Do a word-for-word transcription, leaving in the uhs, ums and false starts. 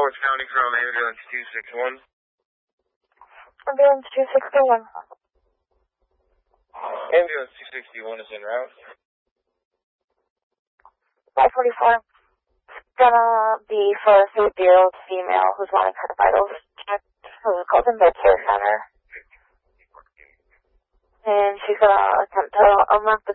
Orange County from ambulance two six one. Ambulance two sixty-one. Ambulance two sixty-one is en route. five forty-four. Gonna be for a fifty-year-old female who's wanting her vitals checked, who's called the Medicare Center. And she's gonna attempt to unlock the